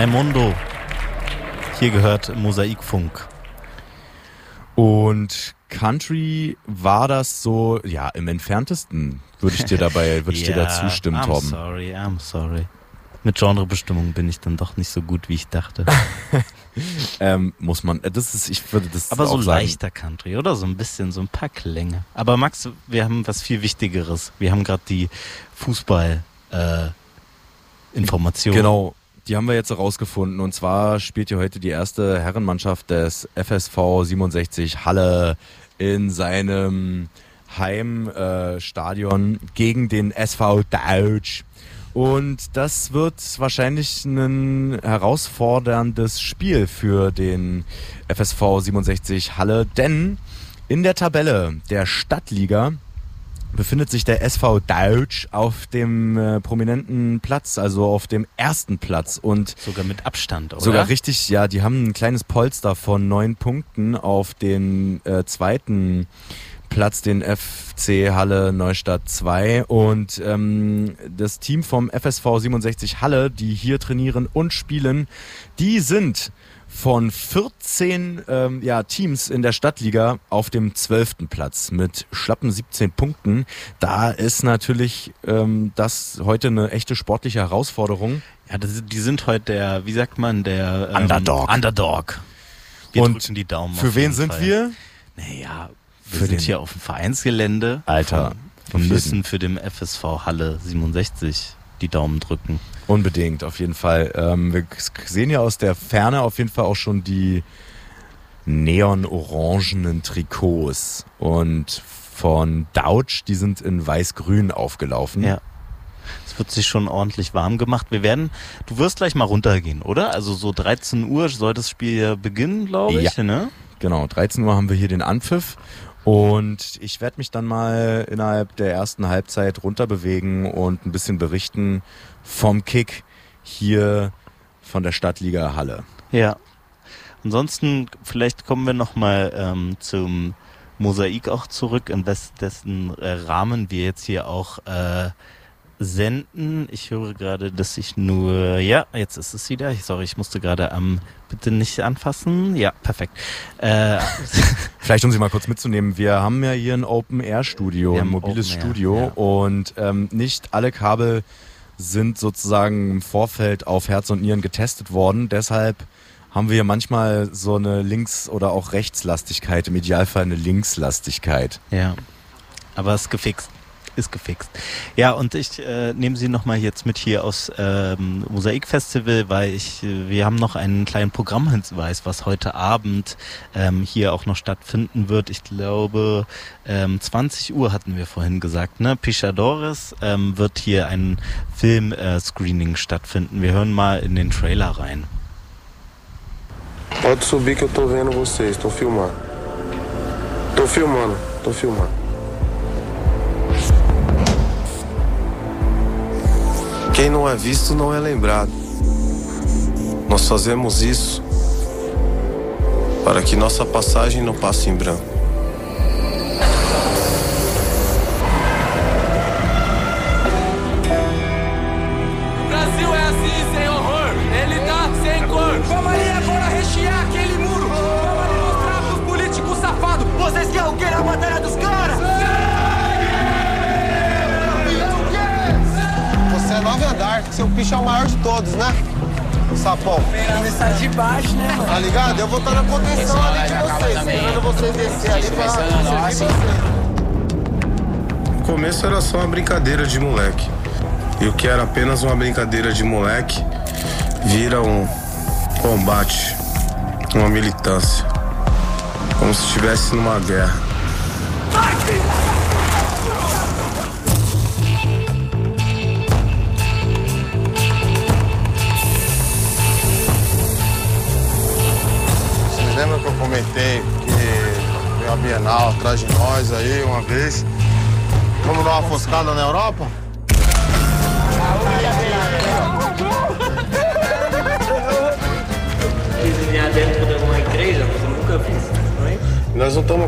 Raimundo. Hier gehört Mosaikfunk. Und Country war das so, ja, im entferntesten, würde ich dir da zustimmen, Torben. I'm sorry. Mit Genrebestimmung bin ich dann doch nicht so gut, wie ich dachte. Muss man, ich würde das aber auch so sagen. leichter Country, oder? So ein bisschen, so ein paar Klänge. Aber Max, wir haben was viel Wichtigeres. Wir haben gerade die Fußball-Information. Genau, die haben wir jetzt rausgefunden. Und zwar spielt hier heute die erste Herrenmannschaft des FSV 67 Halle in seinem Heimstadion gegen den SV Deutsch. Und das wird wahrscheinlich ein herausforderndes Spiel für den FSV 67 Halle, denn in der Tabelle der Stadtliga befindet sich der SV Deutsch auf dem prominenten Platz, also auf dem ersten Platz. Und sogar mit Abstand, oder? Sogar richtig, ja, die haben ein kleines Polster von 9 Punkten auf den zweiten Platz, den FC Halle Neustadt 2, und das Team vom FSV 67 Halle, die hier trainieren und spielen, die sind von 14 Teams in der Stadtliga auf dem 12. Platz mit schlappen 17 Punkten. Da ist natürlich das heute eine echte sportliche Herausforderung. Ja, die sind heute der, wie sagt man, der Underdog. Wir und drücken die Daumen. Für wen sind Fall. wir? Naja, wir sind hier auf dem Vereinsgelände. Alter. Wir müssen für den FSV Halle 67 die Daumen drücken. Unbedingt, auf jeden Fall. Wir sehen ja aus der Ferne auf jeden Fall auch schon die neon-orangenen Trikots. Und von Deutsch, die sind in weiß-grün aufgelaufen. Ja. Es wird sich schon ordentlich warm gemacht. Du wirst gleich mal runtergehen, oder? Also so 13 Uhr soll das Spiel ja beginnen, glaube ich. Ja. Ne? Genau, 13 Uhr haben wir hier den Anpfiff. Und ich werde mich dann mal innerhalb der ersten Halbzeit runterbewegen und ein bisschen berichten vom Kick hier von der Stadtliga Halle. Ja. Ansonsten, vielleicht kommen wir nochmal zum Mosaik auch zurück, in dessen Rahmen wir jetzt hier auch senden. Ich höre gerade, dass ich nur... Ja, jetzt ist es wieder. Sorry, ich musste gerade bitte nicht anfassen. Ja, perfekt. Vielleicht, um Sie mal kurz mitzunehmen, wir haben ja hier ein Open-Air-Studio, ein mobiles Studio, ja. Und nicht alle Kabel sind sozusagen im Vorfeld auf Herz und Nieren getestet worden. Deshalb haben wir hier manchmal so eine Links- oder auch Rechtslastigkeit, im Idealfall eine Linkslastigkeit. Ja, aber es ist gefixt. Ja, und ich nehme Sie nochmal jetzt mit hier aus Mosaikfestival, weil wir haben noch einen kleinen Programmhinweis, was heute Abend hier auch noch stattfinden wird. Ich glaube, 20 Uhr hatten wir vorhin gesagt, ne? Pichadores wird hier ein Film-Screening stattfinden. Wir hören mal in den Trailer rein. Pode subir que eu tô vendo vocês, tô filmando. Tô filmando. Quem não é visto não é lembrado. Nós fazemos isso para que nossa passagem não passe em branco. O Brasil é assim, sem horror. Ele tá sem cor. Vamos ali agora rechear aquele muro. Vamos ali mostrar pros políticos safados. Vocês querem o quê na batalha dos caras? Você é 9 andar, seu picho é o maior de todos, né? Sapão. Começar de baixo, né, mano? Tá ligado? Eu vou estar na contenção ali de vocês, esperando vocês descer ali pra vocês. No começo era só uma brincadeira de moleque. E o que era apenas uma brincadeira de moleque vira um combate, uma militância. Como se estivesse numa guerra. Lembra que eu comentei que veio a Bienal atrás de nós aí uma vez? Vamos dar uma foscada na Europa? Desenhar dentro de uma igreja, você nunca fez, não é? Nós não estamos